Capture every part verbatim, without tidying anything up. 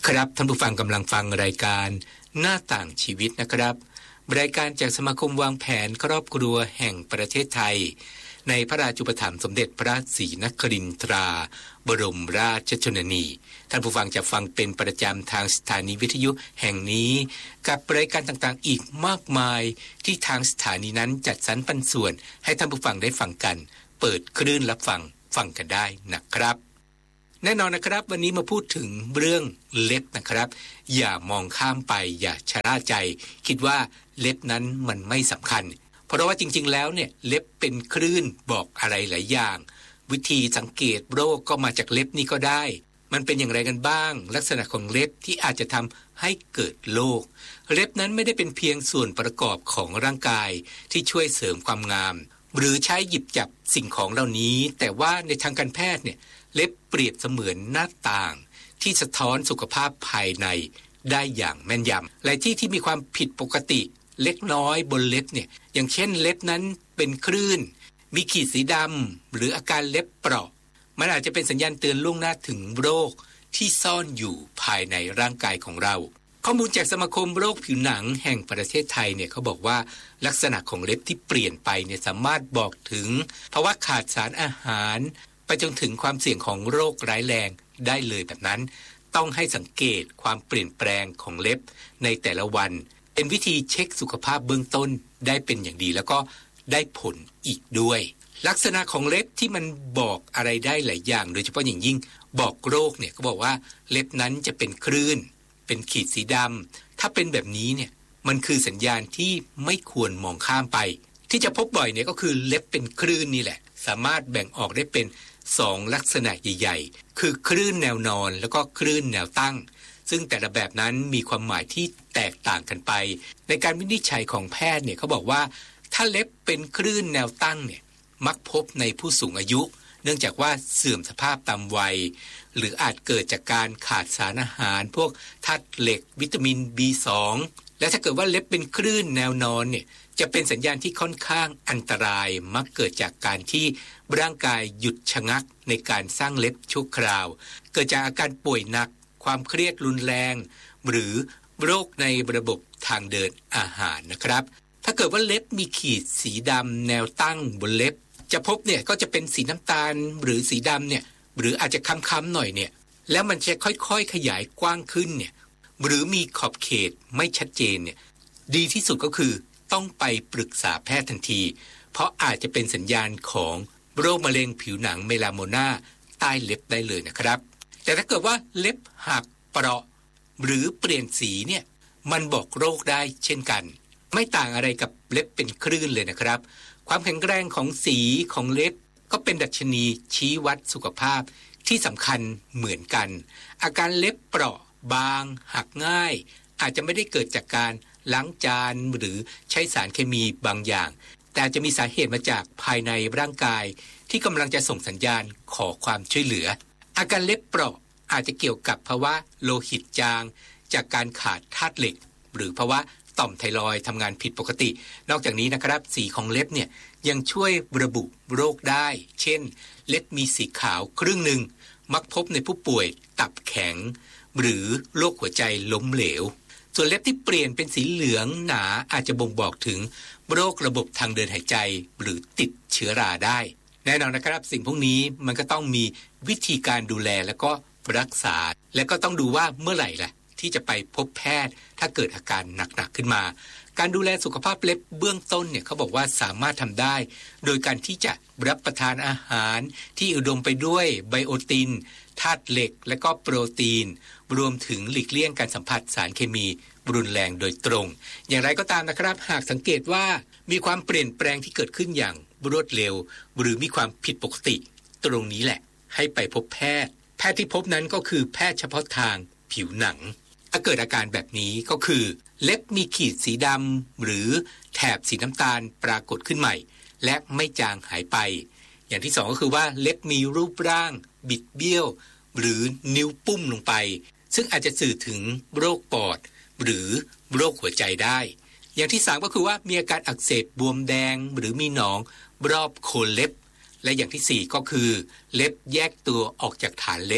ครับท่านผู้ฟังกำลังฟังรายการหน้าต่างชีวิตนะครับรายการจากสมาคมวางแผนครอบครัวแห่งประเทศไทยในพระราชูปถัมภ์สมเด็จพระศรีนครินทราบรมราชชนนีท่านผู้ฟังจะฟังเป็นประจำทางสถานีวิทยุแห่งนี้กับรายการต่างๆอีกมากมายที่ทางสถานีนั้นจัดสรรปันส่วนให้ท่านผู้ฟังได้ฟังกันเปิดคลื่นรับฟังฟังกันได้นะครับแน่นอนนะครับวันนี้มาพูดถึงเรื่องเล็บนะครับอย่ามองข้ามไปอย่าชะล่าใจคิดว่าเล็บนั้นมันไม่สำคัญเพราะว่าจริงๆแล้วเนี่ยเล็บเป็นคลื่นบอกอะไรหลายอย่างวิธีสังเกตโรคก็มาจากเล็บนี่ก็ได้มันเป็นอย่างไรกันบ้างลักษณะของเล็บที่อาจจะทำให้เกิดโรคเล็บนั้นไม่ได้เป็นเพียงส่วนประกอบของร่างกายที่ช่วยเสริมความงามหรือใช้หยิบจับสิ่งของเหล่านี้แต่ว่าในทางการแพทย์เนี่ยเล็บเปรียบเสมือนหน้าต่างที่สะท้อนสุขภาพภายในได้อย่างแม่นยำหลายที่ที่มีความผิดปกติเล็กน้อยบนเล็บเนี่ยอย่างเช่นเล็บนั้นเป็นคลื่นมีขีดสีดำหรืออาการเล็บเปราะมันอาจจะเป็นสัญญาณเตือนล่วงหน้าถึงโรคที่ซ่อนอยู่ภายในร่างกายของเราข้อมูลจากสมาคมโรคผิวหนังแห่งประเทศไทยเนี่ยเขาบอกว่าลักษณะของเล็บที่เปลี่ยนไปเนี่ยสามารถบอกถึงภาวะขาดสารอาหารไปจนถึงความเสี่ยงของโรคร้ายแรงได้เลยแบบนั้นต้องให้สังเกตความเปลี่ยนแปลงของเล็บในแต่ละวันเป็นวิธีเช็คสุขภาพเบื้องต้นได้เป็นอย่างดีแล้วก็ได้ผลอีกด้วยลักษณะของเล็บที่มันบอกอะไรได้หลายอย่างโดยเฉพาะอย่างยิ่งบอกโรคเนี่ยเขาบอกว่าเล็บนั้นจะเป็นคลื่นเป็นขีดสีดำถ้าเป็นแบบนี้เนี่ยมันคือสัญญาณที่ไม่ควรมองข้ามไปที่จะพบบ่อยเนี่ยก็คือเล็บเป็นคลื่นนี่แหละสามารถแบ่งออกได้เป็นสองลักษณะใหญ่ๆคือคลื่นแนวนอนแล้วก็คลื่นแนวตั้งซึ่งแต่ละแบบนั้นมีความหมายที่แตกต่างกันไปในการวินิจฉัยของแพทย์เนี่ยเขาบอกว่าถ้าเล็บเป็นคลื่นแนวตั้งเนี่ยมักพบในผู้สูงอายุเนื่องจากว่าเสื่อมสภาพตามวัยหรืออาจเกิดจากการขาดสารอาหารพวกธาตุเหล็กวิตามิน บี สอง และถ้าเกิดว่าเล็บเป็นคลื่นแนวนอนเนี่ยจะเป็นสัญญาณที่ค่อนข้างอันตรายมักเกิดจากการที่ร่างกายหยุดชะงักในการสร้างเล็บชั่วคราวเกิดจากอาการป่วยหนักความเครียดรุนแรงหรือโรคในระบบทางเดินอาหารนะครับถ้าเกิดว่าเล็บมีขีดสีดำแนวตั้งบนเล็บจะพบเนี่ยก็จะเป็นสีน้ำตาลหรือสีดำเนี่ยหรืออาจจะค้ำๆหน่อยเนี่ยแล้วมันจะค่อยๆขยายกว้างขึ้นเนี่ยหรือมีขอบเขตไม่ชัดเจนเนี่ยดีที่สุดก็คือต้องไปปรึกษาแพทย์ทันทีเพราะอาจจะเป็นสัญญาณของโรคมะเร็งผิวหนังเมลาโมนาใต้เล็บได้เลยนะครับแต่ถ้าเกิดว่าเล็บหักเปราะหรือเปลี่ยนสีเนี่ยมันบอกโรคได้เช่นกันไม่ต่างอะไรกับเล็บเป็นคลื่นเลยนะครับความแข็งแรงของสีของเล็บก็เป็นดัชนีชี้วัดสุขภาพที่สำคัญเหมือนกันอาการเล็บเปราะบางหักง่ายอาจจะไม่ได้เกิดจากการล้างจานหรือใช้สารเคมีบางอย่างแต่อาจจะมีสาเหตุมาจากภายในร่างกายที่กำลังจะส่งสัญญาณขอความช่วยเหลืออาการเล็บเปราะอาจจะเกี่ยวกับภาวะโลหิตจางจากการขาดธาตุเหล็กหรือภาวะต่อมไทรอยด์ทำงานผิดปกตินอกจากนี้นะครับสีของเล็บเนี่ยยังช่วยระบุโรคได้เช่นเล็บมีสีขาวครึ่งหนึ่งมักพบในผู้ป่วยตับแข็งหรือโรคหัวใจล้มเหลวส่วนเล็บที่เปลี่ยนเป็นสีเหลืองหนาอาจจะบ่งบอกถึงโรคระบบทางเดินหายใจหรือติดเชื้อราได้แน่นอนนะครับสิ่งพวกนี้มันก็ต้องมีวิธีการดูแลแล้วก็รักษาและก็ต้องดูว่าเมื่อไหร่ล่ะที่จะไปพบแพทย์ถ้าเกิดอาการหนักๆขึ้นมาการดูแลสุขภาพเล็บเบื้องต้นเนี่ยเขาบอกว่าสามารถทำได้โดยการที่จะรับประทานอาหารที่อุดมไปด้วยไบโอตินธาตุเหล็กและก็โปรตีนรวมถึงหลีกเลี่ยงการสัมผัสสารเคมีรุนแรงโดยตรงอย่างไรก็ตามนะครับหากสังเกตว่ามีความเปลี่ยนแปลงที่เกิดขึ้นอย่างรวดเร็วหรือมีความผิดปกติตรงนี้แหละให้ไปพบแพทย์แพทย์ที่พบนั้นก็คือแพทย์เฉพาะทางผิวหนังถ้าเกิดอาการแบบนี้ก็คือเล็บมีขีดสีดำหรือแถบสีน้ำตาลปรากฏขึ้นใหม่และไม่จางหายไปอย่างที่สองก็คือว่าเล็บมีรูปร่างบิดเบี้ยวหรือนิ้วปุ้มลงไปซึ่งอาจจะสื่อถึงโรคปอดหรือโรคหัวใจได้อย่างที่สามก็คือว่ามีอาการอักเสบบวมแดงหรือมีหนองรอบโคนเล็บและอย่างที่สี่ก็คือเล็บแยกตัวออกจากฐานเล็บ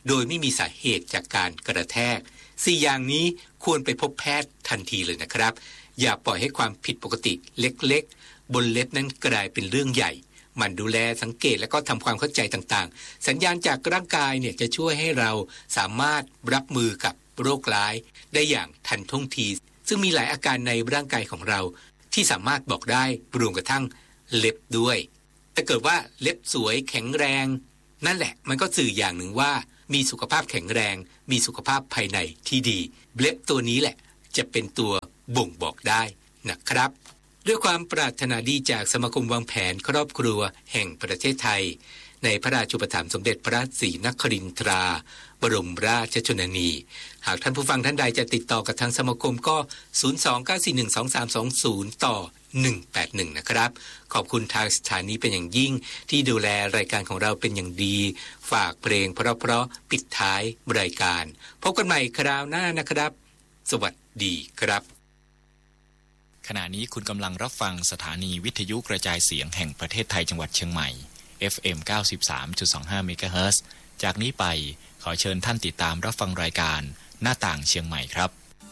โดยไม่มีสาเหตุจากการกระแทกสี่อย่างนี้ควรไปพบแพทย์ทันทีเลยนะครับอย่าปล่อยให้ความผิดปกติเล็กๆบนเล็บนั้นกลายเป็นเรื่องใหญ่มันดูแลสังเกตและก็ทำความเข้าใจต่างๆสัญญาณจากร่างกายเนี่ยจะช่วยให้เราสามารถรับมือกับโรคร้ายได้อย่างทันท่วงทีซึ่งมีหลายอาการในร่างกายของเราที่สามารถบอกได้รวมกระทั่งเล็บด้วยถ้าเกิดว่าเล็บสวยแข็งแรงนั่นแหละมันก็สื่ออย่างหนึ่งว่ามีสุขภาพแข็งแรงมีสุขภาพภายในที่ดีเล็บตัวนี้แหละจะเป็นตัวบ่งบอกได้นะครับด้วยความปรารถนาดีจากสมาคมวางแผนครอบครัวแห่งประเทศไทยในพระราชูปถัมภ์สมเด็จพระศรีนครินทราบรมราชชนนีหากท่านผู้ฟังท่านใดจะติดต่อกับทางสมาคมก็ศูนย์ สอง เก้า สี่ หนึ่ง สอง สาม สอง ศูนย์ต่อหนึ่งแปดหนึ่งนะครับขอบคุณทางสถานีเป็นอย่างยิ่งที่ดูแลรายการของเราเป็นอย่างดีฝากเพลงเพราะๆปิดท้ายรายการพบกันใหม่คราวหน้านะครับสวัสดีครับขณะนี้คุณกำลังรับฟังสถานีวิทยุกระจายเสียงแห่งประเทศไทยจังหวัดเชียงใหม่ เอฟ เอ็ม เก้าสิบสามจุดสองห้า เมกะเฮิรตซ์ จากนี้ไปขอเชิญท่านติดตามรับฟังรายการหน้าต่างเชียงใหม่ครับ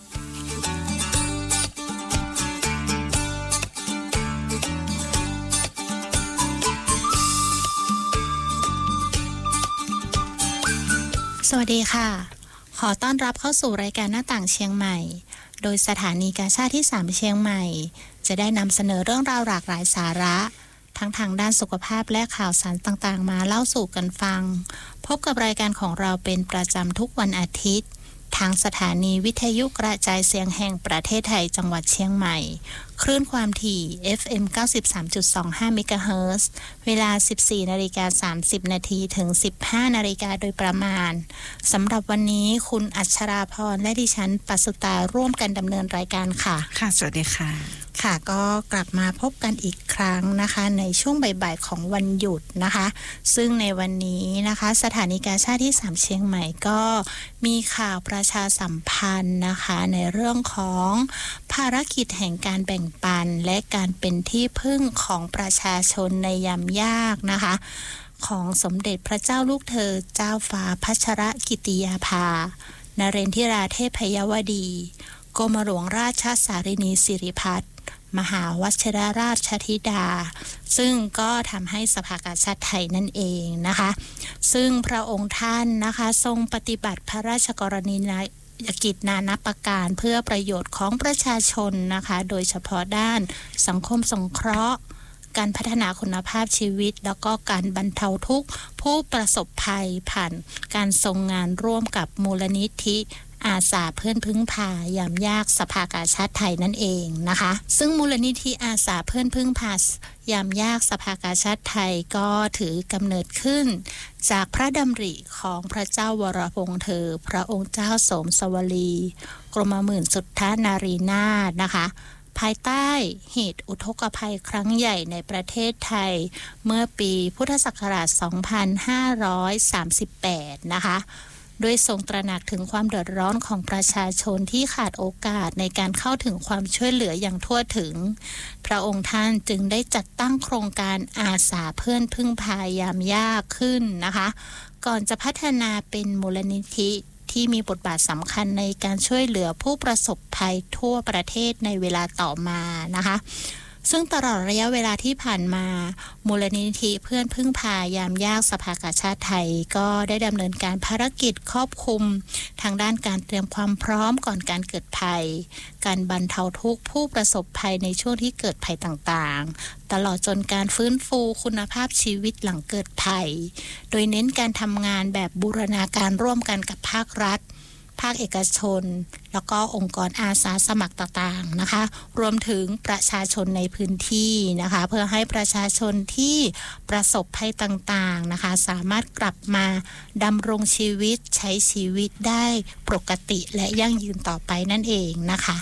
สวัสดีค่ะขอต้อนรับเข้าสู่รายการหน้าต่างเชียงใหม่โดยสถานีกาชาดที่สามเชียงใหม่จะได้นำเสนอเรื่องราวหลากหลายสาระทั้งทางด้านสุขภาพและข่าวสารต่างๆมาเล่าสู่กันฟังพบกับรายการของเราเป็นประจำทุกวันอาทิตย์ทางสถานีวิทยุกระจายเสียงแห่งประเทศไทยจังหวัดเชียงใหม่คลื่นความถี่ เอฟ เอ็ม เก้าสิบสามจุดสองห้า เมกะเฮิรตซ์ เวลา สิบสี่นาฬิกาสามสิบนาทีถึง สิบห้านาฬิกาโดยประมาณสำหรับวันนี้คุณอัชราพรและดิฉันปัสุตาร่วมกันดำเนินรายการค่ะค่ะสวัสดีค่ะค่ะก็กลับมาพบกันอีกครั้งนะคะในช่วงบ่ายๆของวันหยุดนะคะซึ่งในวันนี้นะคะสถานีกาชาดที่สามเชียงใหม่ก็มีข่าวประชาสัมพันธ์นะคะในเรื่องของภารกิจแห่งการแบ่งปันและการเป็นที่พึ่งของประชาชนในยามยากนะคะของสมเด็จพระเจ้าลูกเธอเจ้าฟ้าพัชรกิติยาภานเรนทิราเทพยวดีกรมหลวงราชสารินีสิริพัฒน์มหาวชิรราชธิดาซึ่งก็ทำให้สภากาชาดไทยนั่นเองนะคะซึ่งพระองค์ท่านนะคะทรงปฏิบัติพระราชกรณียกิจนานาประการเพื่อประโยชน์ของประชาชนนะคะโดยเฉพาะด้านสังคมสงเคราะห์การพัฒนาคุณภาพชีวิตแล้วก็การบรรเทาทุกข์ผู้ประสบภัยผ่านการทรงงานร่วมกับมูลนิธิอาสาเพื่อนพึ่งพายามยากสภากาชาดไทยนั่นเองนะคะซึ่งมูลนิธิอาสาเพื่อนพึ่งพายามยากสภากาชาดไทยก็ถือกำเนิดขึ้นจากพระดำริของพระเจ้าวรวงศ์เธอพระองค์เจ้าโสมสวลีกรมหมื่นสุทธานารีนาถนะคะภายใต้เหตุอุทกภัยครั้งใหญ่ในประเทศไทยเมื่อปีพุทธศักราช สองพันห้าร้อยสามสิบแปด นะคะโดยทรงตระหนักถึงความเดือดร้อนของประชาชนที่ขาดโอกาสในการเข้าถึงความช่วยเหลืออย่างทั่วถึงพระองค์ท่านจึงได้จัดตั้งโครงการอาสาเพื่อนพึ่งพายามยากขึ้นนะคะก่อนจะพัฒนาเป็นมูลนิธิที่มีบทบาทสำคัญในการช่วยเหลือผู้ประสบภัยทั่วประเทศในเวลาต่อมานะคะซึ่งตลอดระยะเวลาที่ผ่านมามูลนิธิเพื่อนพึ่งพายามยากสภากาชาดไทยก็ได้ดำเนินการภารกิจครอบคลุมทางด้านการเตรียมความพร้อมก่อนการเกิดภัยการบรรเทาทุกข์ผู้ประสบภัยในช่วงที่เกิดภัยต่างๆตลอดจนการฟื้นฟูคุณภาพชีวิตหลังเกิดภัยโดยเน้นการทำงานแบบบูรณาการร่วมกันกับภาครัฐภาคเอกชนแล้วก็องค์กรอาสาสมัครต่างๆนะคะรวมถึงประชาชนในพื้นที่นะคะเพื่อให้ประชาชนที่ประสบภัยต่างๆนะคะสามารถกลับมาดำรงชีวิตใช้ชีวิตได้ปกติและยั่งยืนต่อไปนั่นเองนะคะ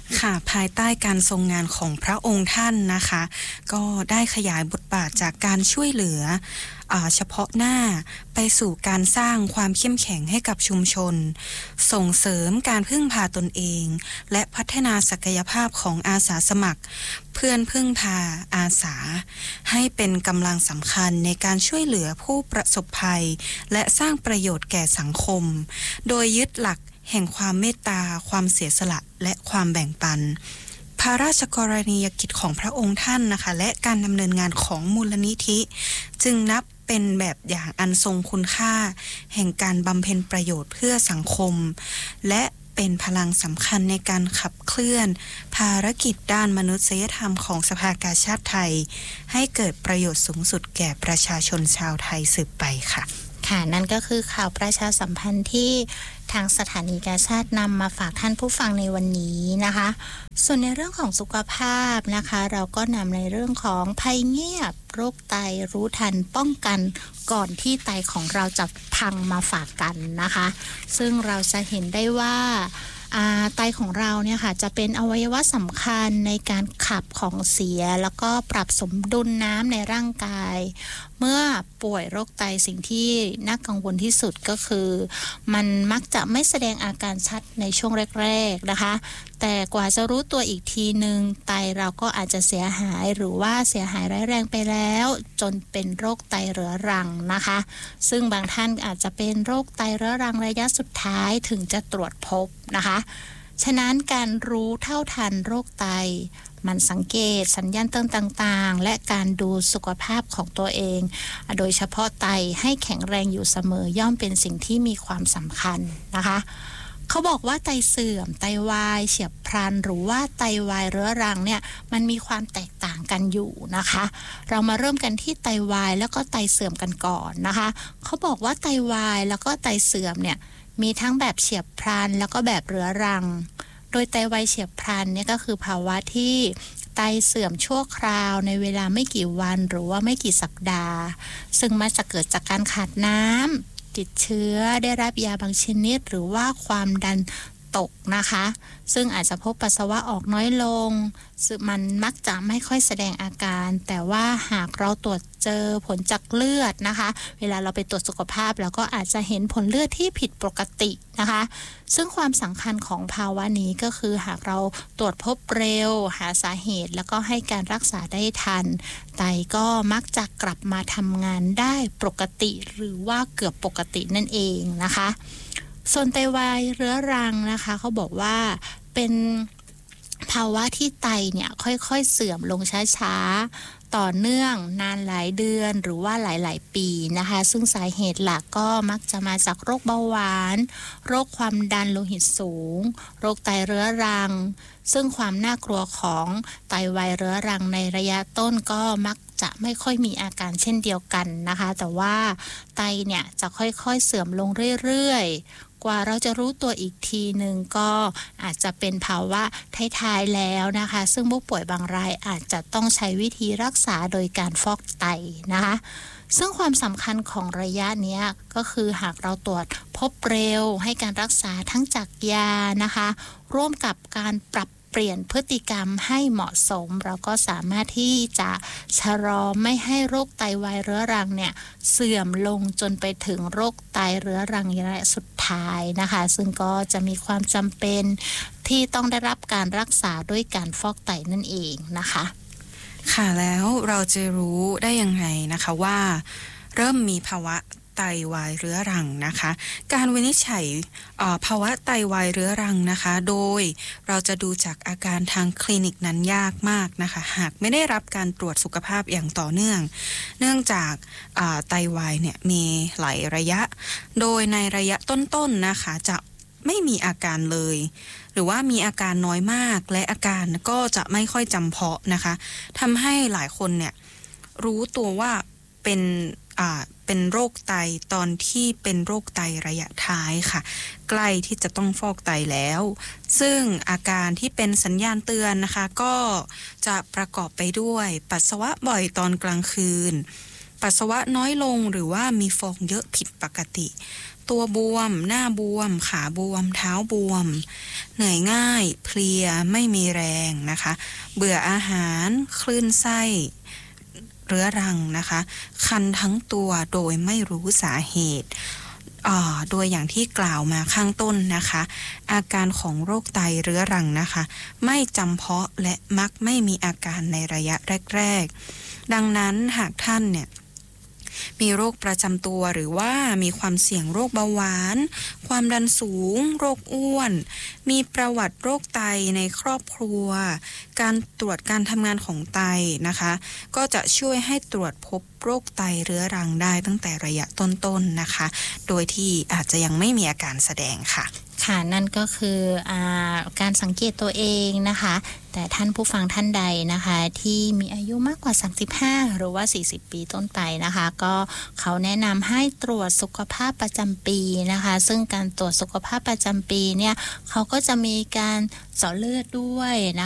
ค่ะภายใต้การทรงงานของพระองค์ท่านนะคะก็ได้ขยายบทบาทจากการช่วยเหลือเฉพาะหน้าไปสู่การสร้างความเข้มแข็งให้กับชุมชนส่งเสริมการพึ่งพาตนเองและพัฒนาศักยภาพของอาสาสมัครเพื่อนพึ่งพาอาสาให้เป็นกำลังสำคัญในการช่วยเหลือผู้ประสบภัยและสร้างประโยชน์แก่สังคมโดยยึดหลักแห่งความเมตตาความเสียสละและความแบ่งปันพระราชกรณียกิจของพระองค์ท่านนะคะและการดำเนินงานของมูลนิธิจึงนับเป็นแบบอย่างอันทรงคุณค่าแห่งการบำเพ็ญประโยชน์เพื่อสังคมและเป็นพลังสำคัญในการขับเคลื่อนภารกิจด้านมนุษยธรรมของสภากาชาดไทยให้เกิดประโยชน์สูงสุดแก่ประชาชนชาวไทยสืบไปค่ะค่ะนั่นก็คือข่าวประชาสัมพันธ์ที่ทางสถานีกาชาดนำมาฝากท่านผู้ฟังในวันนี้นะคะส่วนในเรื่องของสุขภาพนะคะเราก็นำในเรื่องของภัยเงียบโรคไตรู้ทันป้องกันก่อนที่ไตของเราจะพังมาฝากกันนะคะซึ่งเราจะเห็นได้ว่าไตของเราเนี่ยค่ะจะเป็นอวัยวะสำคัญในการขับของเสียแล้วก็ปรับสมดุลน้ำในร่างกายเมื่อป่วยโรคไตสิ่งที่น่ากังวลที่สุดก็คือมันมักจะไม่แสดงอาการชัดในช่วงแรกๆนะคะแต่กว่าจะรู้ตัวอีกทีนึงไตเราก็อาจจะเสียหายหรือว่าเสียหายร้ายแรงไปแล้วจนเป็นโรคไตเรื้อรังนะคะซึ่งบางท่านอาจจะเป็นโรคไตเรื้อรังระยะสุดท้ายถึงจะตรวจพบนะคะฉะนั้นการรู้เท่าทันโรคไตมันสังเกตสัญญาณเตือนต่างๆและการดูสุขภาพของตัวเองโดยเฉพาะไตให้แข็งแรงอยู่เสมอย่อมเป็นสิ่งที่มีความสำคัญนะคะเขาบอกว่าไตเสื่อมไตวายเฉียบพลันหรือว่าไตวายเรื้อรังเนี่ยมันมีความแตกต่างกันอยู่นะคะเรามาเริ่มกันที่ไตวายแล้วก็ไตเสื่อมกันก่อนนะคะเขาบอกว่าไตวายแล้วก็ไตเสื่อมเนี่ยมีทั้งแบบเฉียบพลันแล้วก็แบบเรื้อรังโดยไตวายเฉียบพลันเนี่ยก็คือภาวะที่ไตเสื่อมชั่วคราวในเวลาไม่กี่วันหรือว่าไม่กี่สัปดาห์ซึ่งมักจะเกิดจากการขาดน้ำติดเชื้อได้รับยาบางชนิดหรือว่าความดันตกนะคะซึ่งอาจจะพบปัสสาวะออกน้อยลงซึ่งมันมักจะไม่ค่อยแสดงอาการแต่ว่าหากเราตรวจเจอผลจากเลือดนะคะเวลาเราไปตรวจสุขภาพเราก็อาจจะเห็นผลเลือดที่ผิดปกตินะคะซึ่งความสำคัญของภาวะนี้ก็คือหากเราตรวจพบเร็วหาสาเหตุแล้วก็ให้การรักษาได้ทันไตก็มักจะกลับมาทำงานได้ปกติหรือว่าเกือบปกตินั่นเองนะคะส่วนไตวายเรื้อรังนะคะเขาบอกว่าเป็นภาวะที่ไตเนี่ยค่อยๆเสื่อมลงช้าๆต่อเนื่องนานหลายเดือนหรือว่าหลายๆปีนะคะซึ่งสาเหตุหลักก็มักจะมาจากโรคเบาหวานโรคความดันโลหิตสูงโรคไตเรื้อรังซึ่งความน่ากลัวของไตวายเรื้อรังในระยะต้นก็มักจะไม่ค่อยมีอาการเช่นเดียวกันนะคะแต่ว่าไตเนี่ยจะค่อยๆเสื่อมลงเรื่อยๆกว่าเราจะรู้ตัวอีกทีหนึ่งก็อาจจะเป็นภาวะท้ายๆแล้วนะคะซึ่งผู้ป่วยบางรายอาจจะต้องใช้วิธีรักษาโดยการฟอกไตนะคะซึ่งความสำคัญของระยะนี้ก็คือหากเราตรวจพบเร็วให้การรักษาทั้งจากยานะคะร่วมกับการปรับเปลี่ยนพฤติกรรมให้เหมาะสมเราก็สามารถที่จะชะลอไม่ให้โรคไตวายเรื้อรังเนี่ยเสื่อมลงจนไปถึงโรคไตเรื้อรังระยะสุดท้ายนะคะซึ่งก็จะมีความจำเป็นที่ต้องได้รับการรักษาด้วยการฟอกไตนั่นเองนะคะค่ะแล้วเราจะรู้ได้ยังไงนะคะว่าเริ่มมีภาวะไตวายเรื้อรังนะคะการวินิจฉัยภาวะไตวายเรื้อรังนะคะโดยเราจะดูจากอาการทางคลินิกนั้นยากมากนะคะหากไม่ได้รับการตรวจสุขภาพอย่างต่อเนื่องเนื่องจากไตวายเนี่ยมีหลายระยะโดยในระยะต้นๆ น, นะคะจะไม่มีอาการเลยหรือว่ามีอาการน้อยมากและอาการก็จะไม่ค่อยจำเพาะนะคะทำให้หลายคนเนี่ยรู้ตัวว่าเป็นอ่าเป็นโรคไตตอนที่เป็นโรคไตระยะท้ายค่ะใกล้ที่จะต้องฟอกไตแล้วซึ่งอาการที่เป็นสัญญาณเตือนนะคะก็จะประกอบไปด้วยปัสสาวะบ่อยตอนกลางคืนปัสสาวะน้อยลงหรือว่ามีฟองเยอะผิดปกติตัวบวมหน้าบวมขาบวมเท้าบวมเหนื่อยง่ายเพลียไม่มีแรงนะคะเบื่ออาหารคลื่นไส้เรื้อรังนะคะคันทั้งตัวโดยไม่รู้สาเหตุโดยอย่างที่กล่าวมาข้างต้นนะคะอาการของโรคไตเรื้อรังนะคะไม่จำเพาะและมักไม่มีอาการในระยะแรกๆดังนั้นหากท่านเนี่ยมีโรคประจำตัวหรือว่ามีความเสี่ยงโรคเบาหวานความดันสูงโรคอ้วนมีประวัติโรคไตในครอบครัวการตรวจการทำงานของไตนะคะก็จะช่วยให้ตรวจพบโรคไตเรื้อรังได้ตั้งแต่ระยะต้นๆ น, นะคะโดยที่อาจจะยังไม่มีอาการแสดงค่ะค่ะนั่นก็คืออาการสังเกตตัวเองนะคะแต่ท่านผู้ฟังท่านใดนะคะที่มีอายุมากกว่าสามสิบห้าหรือว่าสี่สิบปีต้นไปนะคะก็เขาแนะนำให้ตรวจสุขภาพประจำปีนะคะซึ่งการตรวจสุขภาพประจำปีเนี่ยเขาก็จะมีการเจาะเลือดด้วยนะคะ